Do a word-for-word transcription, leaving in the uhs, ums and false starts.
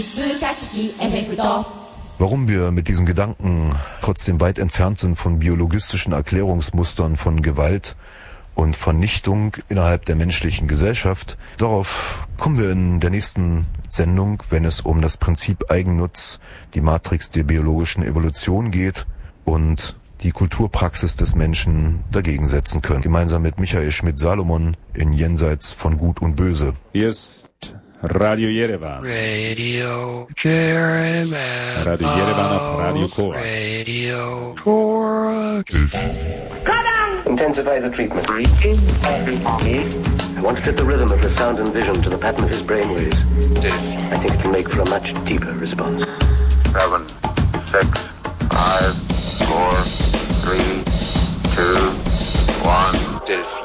Warum wir mit diesen Gedanken trotzdem weit entfernt sind von biologistischen Erklärungsmustern von Gewalt und Vernichtung innerhalb der menschlichen Gesellschaft, darauf kommen wir in der nächsten Sendung, wenn es um das Prinzip Eigennutz, die Matrix der biologischen Evolution geht und die Kulturpraxis des Menschen dagegen setzen können. Gemeinsam mit Michael Schmidt-Salomon in Jenseits von Gut und Böse. Hier ist Radio Yerevan. Radio Yerevan. Radio Yerevan auf Radio Korax. Radio Korax. Intensify the treatment. I want to fit the rhythm of the sound and vision to the pattern of his brainwaves. I think it can make for a much deeper response. Seven, six, five, four, three, two, one. Delphi.